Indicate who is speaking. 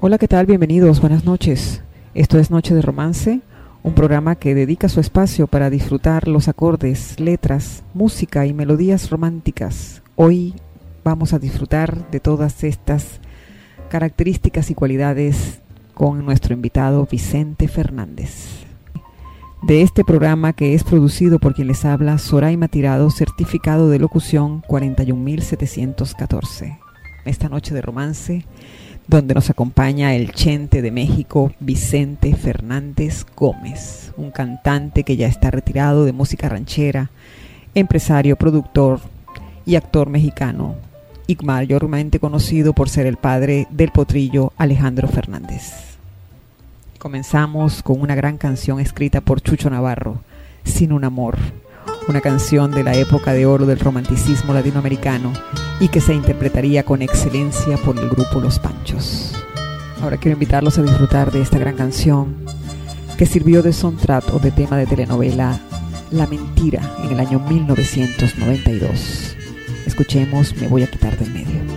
Speaker 1: Hola, ¿qué tal? Bienvenidos, buenas noches. Esto es Noche de Romance, un programa que dedica su espacio para disfrutar los acordes, letras, música y melodías románticas. Hoy vamos a disfrutar de todas estas características y cualidades con nuestro invitado Vicente Fernández. De este programa, que es producido por quien les habla, Soraima Tirado, certificado de locución 41714. Esta Noche de Romance, donde nos acompaña el Chente de México, Vicente Fernández Gómez, un cantante que ya está retirado de música ranchera, empresario, productor y actor mexicano, y mayormente conocido por ser el padre del potrillo Alejandro Fernández. Comenzamos con una gran canción escrita por Chucho Navarro, Sin un amor, una canción de la época de oro del romanticismo latinoamericano y que se interpretaría con excelencia por el grupo Los Panchos. Ahora quiero invitarlos a disfrutar de esta gran canción que sirvió de soundtrack o de tema de telenovela La Mentira en el año 1992. Escuchemos Me voy a quitar del medio.